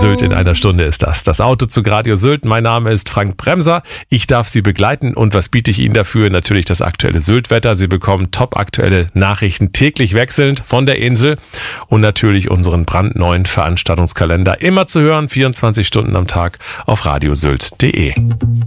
Sylt in einer Stunde ist das. Das Autozug Radio Sylt. Mein Name ist Frank Bremser. Ich darf Sie begleiten. Und was biete ich Ihnen dafür? Natürlich das aktuelle Sylt-Wetter. Sie bekommen topaktuelle Nachrichten täglich wechselnd von der Insel. Und natürlich unseren brandneuen Veranstaltungskalender. Immer zu hören, 24 Stunden am Tag auf radiosylt.de.